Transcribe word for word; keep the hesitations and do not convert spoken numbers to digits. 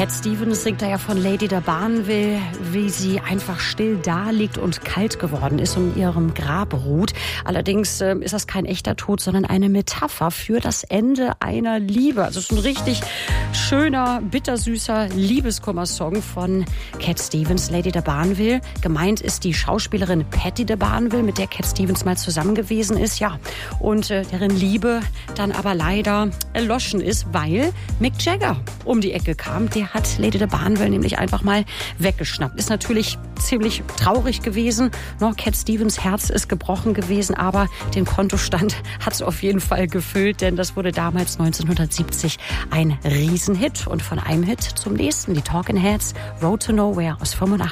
Cat Stevens singt da ja von Lady de Barneville, wie sie einfach still da liegt und kalt geworden ist und in ihrem Grab ruht. Allerdings äh, ist das kein echter Tod, sondern eine Metapher für das Ende einer Liebe. Also es ist ein richtig schöner, bittersüßer Liebeskummer-Song von Cat Stevens, Lady de Barneville. Gemeint ist die Schauspielerin Patti de Barneville, mit der Cat Stevens mal zusammen gewesen ist, ja. Und äh, deren Liebe dann aber leider erloschen ist, weil Mick Jagger um die Ecke kam. Der hat Lady de Barneville nämlich einfach mal weggeschnappt. Ist natürlich ziemlich traurig gewesen. No, Cat Stevens Herz ist gebrochen gewesen, aber den Kontostand hat es auf jeden Fall gefüllt, denn das wurde damals neunzehnhundertsiebzig ein Riesenhit. Und von einem Hit zum nächsten, die Talking Heads, Road to Nowhere aus fünfundachtzig.